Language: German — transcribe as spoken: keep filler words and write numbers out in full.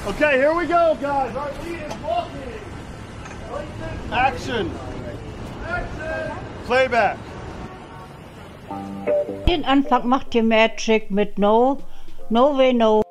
Okay, here we go, guys. Our lead is walking. Action. Action. Playback. Den Anfang macht ihr Magic mit No, No Way No.